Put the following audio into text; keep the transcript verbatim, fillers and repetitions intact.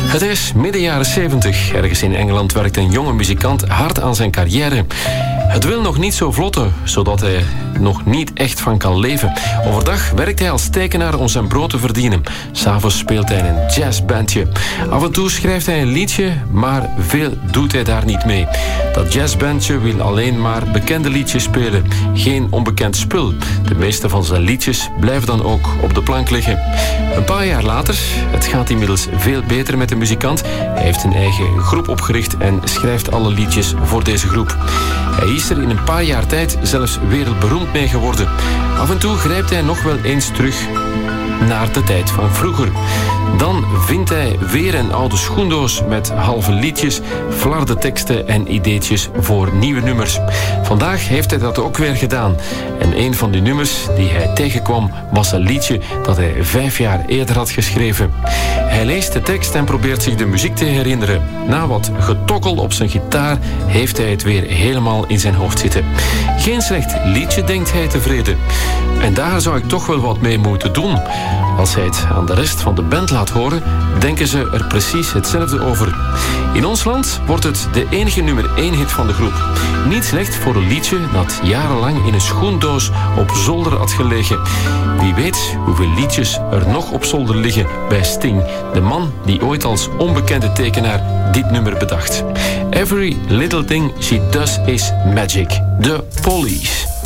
Het is midden jaren zeventig. Ergens in Engeland werkt een jonge muzikant hard aan zijn carrière. Het wil nog niet zo vlotten, zodat hij nog niet echt van kan leven. Overdag werkt hij als tekenaar om zijn brood te verdienen. 'S Avonds speelt hij in een jazzbandje. Af en toe schrijft hij een liedje, maar veel doet hij daar niet mee. Dat jazzbandje wil alleen maar bekende liedjes spelen. Geen onbekend spul. De meeste van zijn liedjes blijven dan ook op de plank liggen. Een paar jaar later, het gaat inmiddels veel beter met de muzikant. Hij heeft een eigen groep opgericht en schrijft alle liedjes voor deze groep. Hij is er in een paar jaar tijd zelfs wereldberoemd mee geworden. Af en toe grijpt hij nog wel eens terug naar de tijd van vroeger. Dan vindt hij weer een oude schoendoos met halve liedjes, flarde teksten en ideetjes voor nieuwe nummers. Vandaag heeft hij dat ook weer gedaan. En een van die nummers die hij tegenkwam was een liedje dat hij vijf jaar eerder had geschreven. Hij leest de tekst en probeert zich de muziek te herinneren. Na wat getokkel op zijn gitaar heeft hij het weer helemaal in zijn hoofd zitten. Geen slecht liedje, denkt hij tevreden. En daar zou ik toch wel wat mee moeten doen. Als hij het aan de rest van de band laat horen, denken ze er precies hetzelfde over. In ons land wordt het de enige nummer één hit van de groep. Niet slecht voor een liedje dat jarenlang in een schoendoos op zolder had gelegen. Wie weet hoeveel liedjes er nog op zolder liggen bij Sting, de man die ooit als onbekende tekenaar dit nummer bedacht. Every little thing she does is magic. The Police.